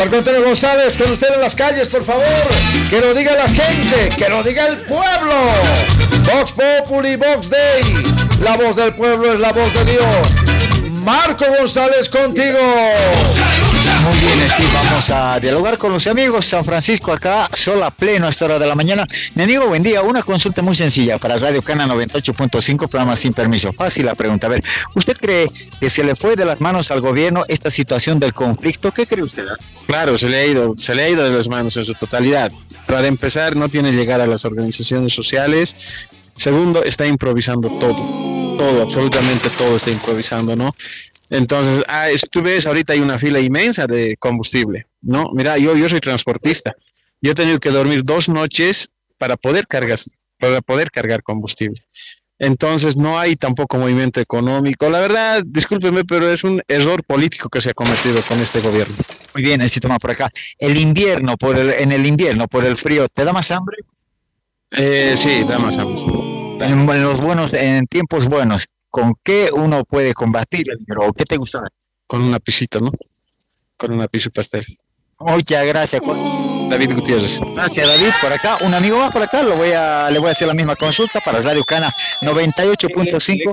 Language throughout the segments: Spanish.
Marco Antonio González, con usted en las calles, por favor. Que lo diga la gente, que lo diga el pueblo. Vox Populi, Vox Dei. La voz del pueblo es la voz de Dios. Marco González, contigo. Muy bien, aquí vamos a dialogar con los amigos. San Francisco acá, sol a pleno a esta hora de la mañana. Mi amigo, buen día. Una consulta muy sencilla para Radio Cana 98.5, programa Sin Permiso. Fácil la pregunta. A ver, ¿usted cree que se le fue de las manos al gobierno esta situación del conflicto? ¿Qué cree usted? Claro, se le ha ido de las manos en su totalidad. Para empezar, no tiene llegada a las organizaciones sociales. Segundo, está improvisando todo, absolutamente todo está improvisando, ¿no? Entonces, tú ves, ahorita hay una fila inmensa de combustible, ¿no? Mira, yo soy transportista. Yo he tenido que dormir 2 noches para poder cargar combustible. Entonces, no hay tampoco movimiento económico. La verdad, discúlpeme, pero es un error político que se ha cometido con este gobierno. Muy bien, este toma por acá. En el invierno, por el frío, ¿te da más hambre? Sí, da más hambre. En tiempos buenos, ¿con qué uno puede combatir? ¿O qué te gusta? Con una pisita, ¿no? Con una pizza y pastel. Muchas gracias. David Gutiérrez. Gracias, David. Por acá, un amigo más por acá, le voy a hacer la misma consulta para Radio Cana 98.5.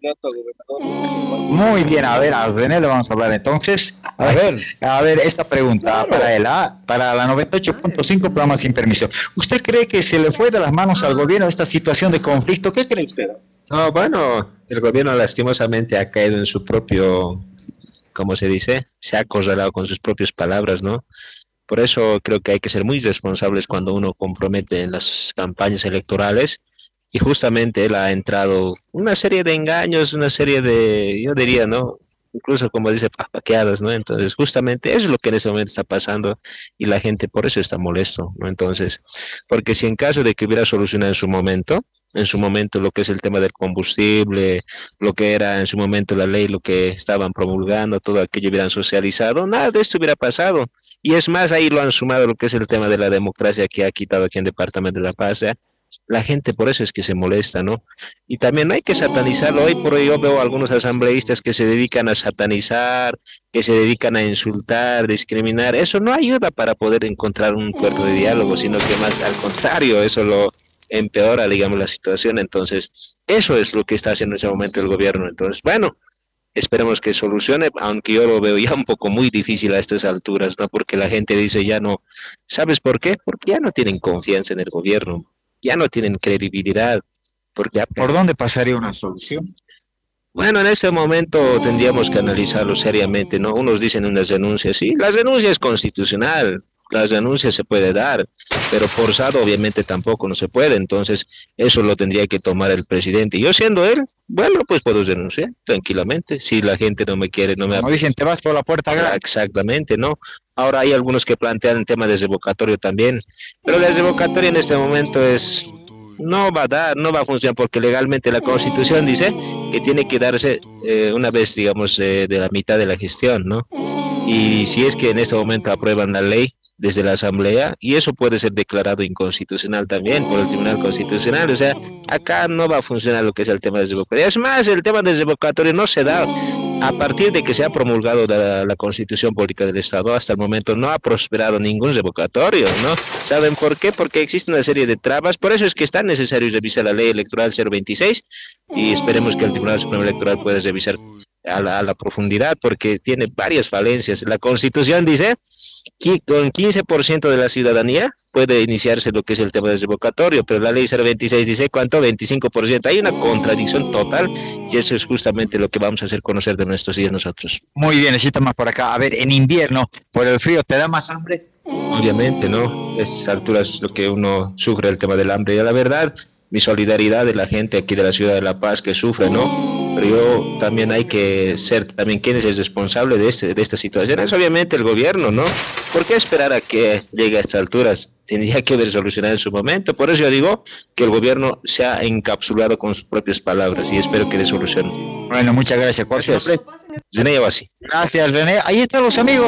Muy bien, a ver, a René le vamos a hablar entonces. A ver, esta pregunta para él, para la 98.5, programa Sin Permiso. ¿Usted cree que se le fue de las manos al gobierno esta situación de conflicto? ¿Qué cree usted? No, bueno, el gobierno lastimosamente ha caído en su propio, ¿cómo se dice? Se ha acorralado con sus propias palabras, ¿no? Por eso creo que hay que ser muy responsables cuando uno compromete en las campañas electorales, y justamente él ha entrado una serie de engaños, una serie de, yo diría, ¿no? Incluso como dice, paqueadas, ¿no? Entonces justamente eso es lo que en ese momento está pasando y la gente por eso está molesto, ¿no? Entonces, porque si en caso de que hubiera solucionado en su momento lo que es el tema del combustible, lo que era en su momento la ley, lo que estaban promulgando, todo aquello hubieran socializado, nada de esto hubiera pasado. Y es más, ahí lo han sumado lo que es el tema de la democracia que ha quitado aquí en el Departamento de La Paz. La gente por eso es que se molesta, ¿no? Y también no hay que satanizarlo. Hoy por hoy yo veo algunos asambleístas que se dedican a satanizar, que se dedican a insultar, discriminar. Eso no ayuda para poder encontrar un puerto de diálogo, sino que más al contrario, eso lo empeora, digamos, la situación. Entonces, eso es lo que está haciendo en ese momento el gobierno. Entonces, bueno, esperemos que solucione, aunque yo lo veo ya un poco muy difícil a estas alturas, ¿no? Porque la gente dice ya no. ¿Sabes por qué? Porque ya no tienen confianza en el gobierno, ya no tienen credibilidad. Porque ¿Por dónde pasaría una solución? Bueno, en ese momento tendríamos que analizarlo seriamente, ¿no? Unos dicen unas denuncias, sí, la denuncia es constitucional, las denuncias se puede dar, pero forzado obviamente tampoco no se puede, entonces eso lo tendría que tomar el presidente. Yo siendo él, bueno, pues puedo denunciar tranquilamente, si la gente no me quiere, no me... Como dicen, te vas por la puerta grande. Exactamente, ¿no? Ahora hay algunos que plantean el tema de revocatorio también, pero la revocatoria en este momento no va a funcionar porque legalmente la Constitución dice que tiene que darse una vez, digamos, de la mitad de la gestión, ¿no? Y si es que en este momento aprueban la ley desde la Asamblea, y eso puede ser declarado inconstitucional también por el Tribunal Constitucional, o sea, acá no va a funcionar lo que es el tema de revocatorio. Es más, el tema de revocatorio no se da a partir de que se ha promulgado la Constitución Política del Estado. Hasta el momento no ha prosperado ningún revocatorio, ¿no? ¿Saben por qué? Porque existe una serie de trabas, por eso es que es tan necesario revisar la ley electoral 026, y esperemos que el Tribunal Supremo Electoral pueda revisar a la profundidad, porque tiene varias falencias. La Constitución dice que con 15% de la ciudadanía puede iniciarse lo que es el tema del revocatorio, pero la ley 026 dice ¿cuánto? 25%. Hay una contradicción total, y eso es justamente lo que vamos a hacer conocer de nuestros días nosotros. Muy bien, necesita más por acá. A ver, en invierno, por el frío, ¿te da más hambre? Obviamente, ¿no? A esas alturas lo que uno sufre, el tema del hambre. Y la verdad, mi solidaridad de la gente aquí de la ciudad de La Paz que sufre, ¿no? Pero yo también hay que ser también quién es el responsable de esta situación. Es obviamente el gobierno, ¿no? ¿Por qué esperar a que llegue a estas alturas? Tendría que haber solucionado en su momento. Por eso yo digo que el gobierno se ha encapsulado con sus propias palabras y espero que dé solución. Bueno, muchas gracias. ¿Cuál es el nombre? René Yabasi. Gracias, René. Ahí están los amigos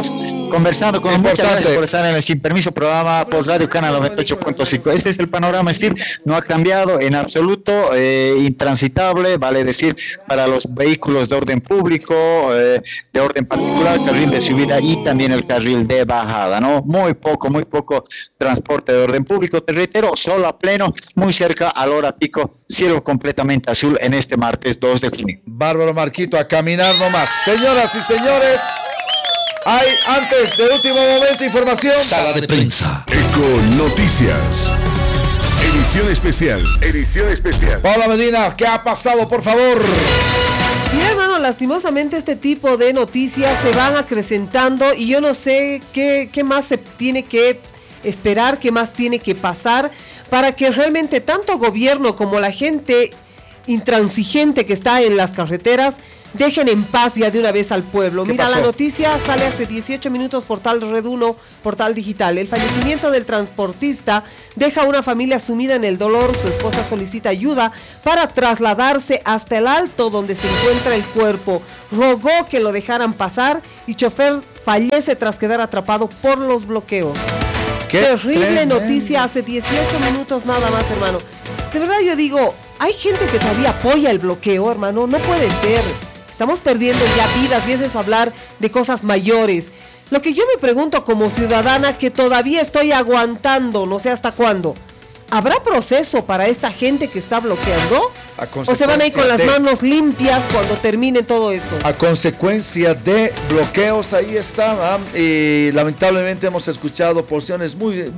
conversando con muchas Importante. gracias por estar en el Sin Permiso programa por Radio Cana 98.5. Este es el panorama, Steve, no ha cambiado en absoluto, intransitable, vale decir, para los vehículos de orden público, de orden particular, carril de subida y también el carril de bajada, ¿no? Muy poco transporte de orden público, te reitero, sol a pleno, muy cerca a la hora pico, cielo completamente azul en este martes 2 de junio. Bárbaro Marquito, a caminar nomás. Señoras y señores, hay antes de último momento información. Sala de prensa. Eco Noticias. Edición especial. Paula Medina, ¿qué ha pasado, por favor? Mira, hermano, lastimosamente este tipo de noticias se van acrecentando y yo no sé qué más se tiene que esperar, qué más tiene que pasar para que realmente tanto gobierno como la gente intransigente que está en las carreteras dejen en paz ya de una vez al pueblo. Mira, pasó? la noticia sale hace 18 minutos, portal Red 1, portal digital. El fallecimiento del transportista deja a una familia sumida en el dolor. Su esposa solicita ayuda para trasladarse hasta el alto donde se encuentra el cuerpo. Rogó que lo dejaran pasar y chofer fallece tras quedar atrapado por los bloqueos. Qué Terrible tremendo. noticia hace 18 minutos nada más, hermano. De verdad yo digo, hay gente que todavía apoya el bloqueo, hermano. No puede ser. Estamos perdiendo ya vidas y eso es hablar de cosas mayores. Lo que yo me pregunto como ciudadana que todavía estoy aguantando, no sé hasta cuándo. ¿Habrá proceso para esta gente que está bloqueando? ¿O se van a ir con las manos limpias cuando termine todo esto? A consecuencia de bloqueos, ahí está. Y lamentablemente hemos escuchado porciones muy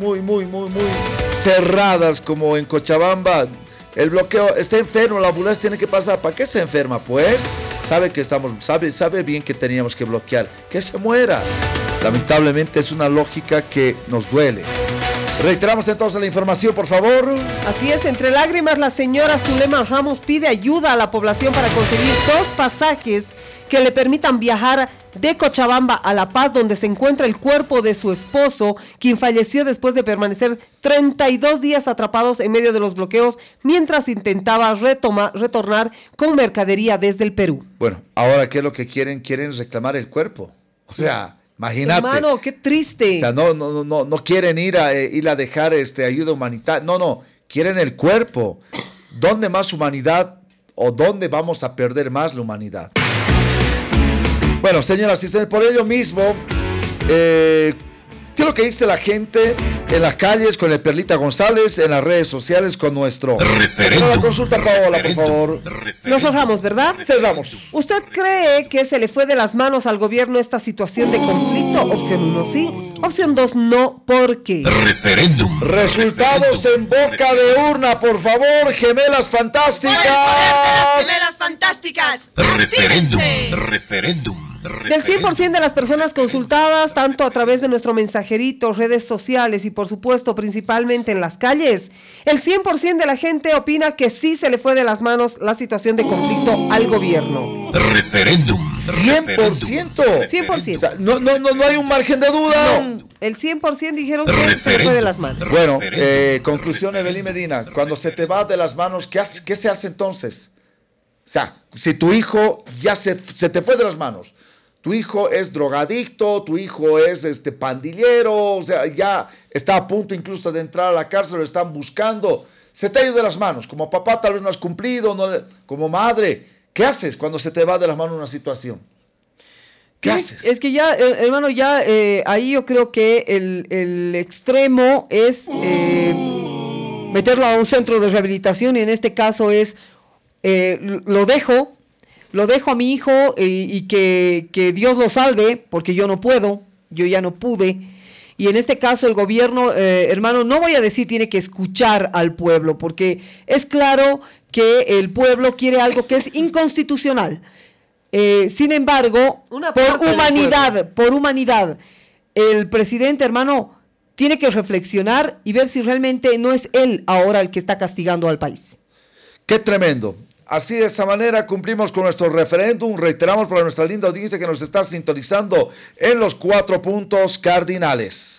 cerradas, como en Cochabamba. El bloqueo está enfermo, la ambulancia tiene que pasar. ¿Para qué se enferma? Pues sabe que sabe bien que teníamos que bloquear. Que se muera. Lamentablemente es una lógica que nos duele. Reiteramos entonces la información, por favor. Así es, entre lágrimas la señora Zulema Ramos pide ayuda a la población para conseguir 2 pasajes que le permitan viajar de Cochabamba a La Paz, donde se encuentra el cuerpo de su esposo, quien falleció después de permanecer 32 días atrapados en medio de los bloqueos mientras intentaba retornar con mercadería desde el Perú. Bueno, ahora, ¿qué es lo que quieren? Quieren reclamar el cuerpo. O sea, imagínate. Hermano, qué triste. O sea, no quieren ir a dejar ayuda humanitaria. No, quieren el cuerpo. ¿Dónde más humanidad o dónde vamos a perder más la humanidad? Bueno, señoras y señores, por ello mismo, ¿qué es lo que dice la gente en las calles con el Perlita González, en las redes sociales con nuestro referéndum? La consulta, Paola, por favor. Nos cerramos, ¿verdad? Cerramos. ¿Usted cree que se le fue de las manos al gobierno esta situación de conflicto? Opción 1, sí. Opción 2, no. ¿Por qué? Referéndum. Resultados en boca de urna, por favor, gemelas fantásticas. ¡Gemelas fantásticas! Referéndum. Del 100% de las personas consultadas, tanto a través de nuestro mensajerito, redes sociales y por supuesto principalmente en las calles, el 100% de la gente opina que sí se le fue de las manos la situación de conflicto al gobierno. Referéndum. 100%. 100%. O sea, no hay un margen de duda. No, el 100% dijeron que se le fue de las manos. Bueno, conclusión, Evelyn Medina, cuando se te va de las manos, ¿qué se hace entonces? O sea, si tu hijo ya se te fue de las manos, tu hijo es drogadicto, tu hijo es pandillero, o sea, ya está a punto incluso de entrar a la cárcel, lo están buscando, se te ha ido de las manos, como papá tal vez no has cumplido, como madre, ¿qué haces cuando se te va de las manos una situación? ¿Qué haces? Es que ya, hermano, ahí yo creo que el extremo es meterlo a un centro de rehabilitación y en este caso es lo dejo a mi hijo y que Dios lo salve porque yo no puedo, yo ya no pude. Y en este caso el gobierno, hermano, no voy a decir tiene que escuchar al pueblo porque es claro que el pueblo quiere algo que es inconstitucional. Sin embargo, por humanidad, el presidente, hermano, tiene que reflexionar y ver si realmente no es él ahora el que está castigando al país. ¡Qué tremendo! Así, de esta manera, cumplimos con nuestro referéndum. Reiteramos para nuestra linda audiencia que nos está sintonizando en los 4 puntos cardinales.